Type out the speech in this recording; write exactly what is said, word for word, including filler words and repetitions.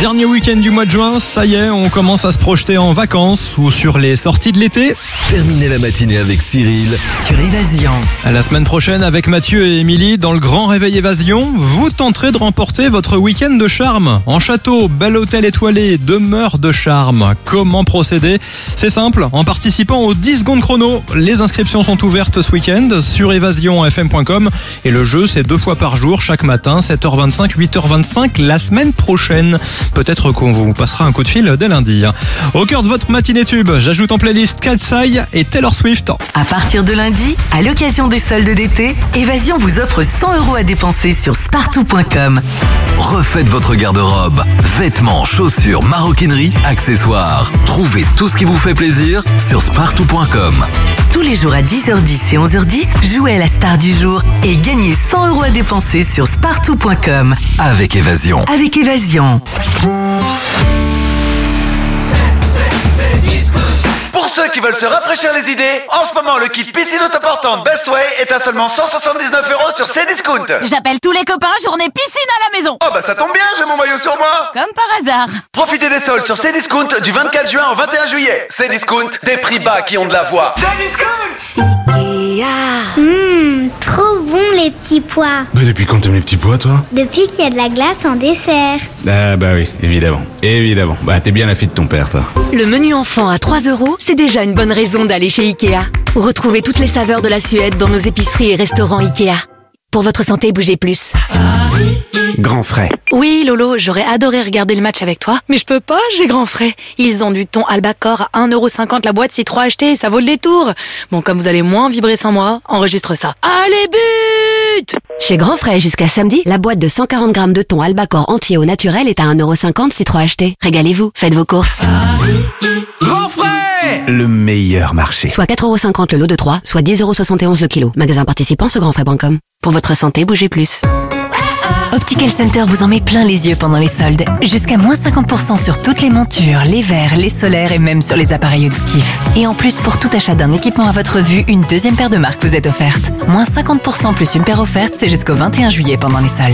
Dernier week-end du mois de juin, ça y est, on commence à se projeter en vacances ou sur les sorties de l'été. Terminez la matinée avec Cyril sur Évasion. À la semaine prochaine, avec Mathieu et Émilie, dans le Grand Réveil Évasion, vous tenterez de remporter votre week-end de charme. En château, bel hôtel étoilé, demeure de charme. Comment procéder? C'est simple, en participant aux dix secondes chrono. Les inscriptions sont ouvertes ce week-end sur évasion f m point com et le jeu, c'est deux fois par jour, chaque matin, sept heures vingt-cinq, huit heures vingt-cinq, la semaine prochaine. Peut-être qu'on vous passera un coup de fil dès lundi. Au cœur de votre matinée tube, j'ajoute en playlist Katsai et Taylor Swift. À partir de lundi, à l'occasion des soldes d'été, Évasion vous offre cent euros à dépenser sur spartou point com. Refaites votre garde-robe. Vêtements, chaussures, maroquinerie, accessoires. Trouvez tout ce qui vous fait plaisir sur spartou point com. Tous les jours à dix heures dix et onze heures dix, jouez à la star du jour et gagnez cent euros à dépenser sur spartou point com. Avec Évasion. Avec Évasion. Pour ceux qui veulent se rafraîchir les idées, en ce moment le kit piscine autoportante Best Way est à seulement cent soixante-dix-neuf euros sur Cdiscount. J'appelle tous les copains, journée piscine à la maison. Oh bah ça tombe bien, j'ai mon maillot sur moi. Comme par hasard. Profitez des soldes sur Cdiscount du vingt-quatre juin au vingt et un juillet. Cdiscount, des prix bas qui ont de la voix. Ikea. Hum, trop bon les petits pois. Bah depuis quand t'aimes les petits pois, toi? Depuis qu'il y a de la glace en dessert. Ah bah oui, évidemment, évidemment. Bah t'es bien la fille de ton père, toi. Le menu enfant à trois euros, c'est déjà une bonne raison d'aller chez Ikea. Retrouvez toutes les saveurs de la Suède dans nos épiceries et restaurants Ikea. Pour votre santé, bougez plus. Grand frais. Oui, Lolo, j'aurais adoré regarder le match avec toi, mais je peux pas, j'ai Grand Frais. Ils ont du thon Albacor à un euro cinquante la boîte si trois achetés, ça vaut le détour. Bon, comme vous allez moins vibrer sans moi, enregistre ça. Allez, but! Chez Grand Frais, jusqu'à samedi, la boîte de cent quarante grammes de thon Albacor entier au naturel est à un euro cinquante si trois achetés. Régalez-vous, faites vos courses. Grand frais! Le meilleur marché. Soit quatre euros cinquante le lot de trois, soit dix euros soixante et onze le kilo. Magasin participant sur grand frais point com. Pour votre santé, bougez plus. Optical Center vous en met plein les yeux pendant les soldes. Jusqu'à moins cinquante pour cent sur toutes les montures, les verres, les solaires et même sur les appareils auditifs. Et en plus, pour tout achat d'un équipement à votre vue, une deuxième paire de marques vous est offerte. Moins cinquante pour cent plus une paire offerte, c'est jusqu'au vingt et un juillet pendant les soldes.